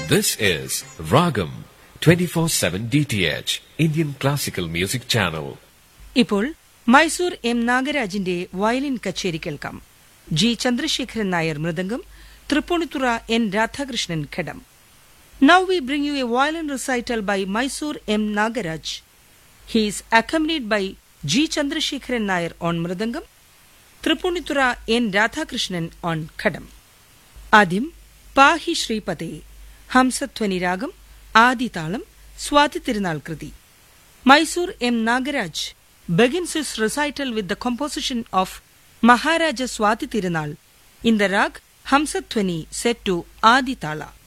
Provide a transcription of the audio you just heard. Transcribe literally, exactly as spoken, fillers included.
This is Ragam twenty-four seven D T H Indian Classical Music Channel. ഇപ്പോൾ Mysore M നാഗരാജിന്റെ violin കച്ചേരി കേൾക്കാം. G Chandrasekharan Nair mridangam, Tripunithura N Radhakrishnan ghatam. Now we bring you a violin recital by Mysore M. Nagaraj. He is accompanied by G. Chandrasekharan Nair on Mridangam, Tripunitura N. Radhakrishnan on Khadam. Adim, Pahi Shripate, Hamsathwani Ragam, Adi Talam, Swati Tirunal Kriti. Mysore M. Nagaraj begins his recital with the composition of Maharaja Swati Tirunal in the rag Hamsathwani set to Adi Tala.